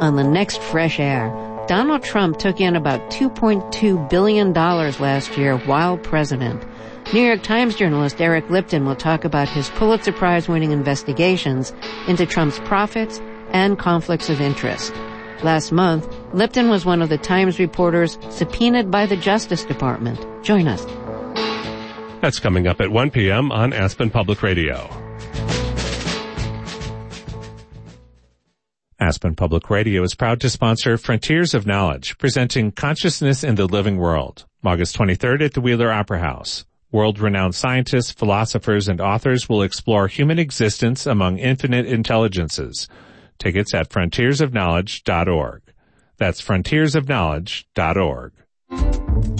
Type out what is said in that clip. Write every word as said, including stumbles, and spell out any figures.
on the next Fresh Air. Donald Trump took in about two point two billion dollars last year while president. New York Times journalist Eric Lipton will talk about his Pulitzer Prize-winning investigations into Trump's profits and conflicts of interest. Last month, Lipton was one of the Times reporters subpoenaed by the Justice Department. Join us. That's coming up at one p.m. on Aspen Public Radio. Aspen Public Radio is proud to sponsor Frontiers of Knowledge, presenting Consciousness in the Living World, August twenty-third at the Wheeler Opera House. World-renowned scientists, philosophers, and authors will explore human existence among infinite intelligences. Tickets at frontiers of knowledge dot org. That's frontiers of knowledge dot org.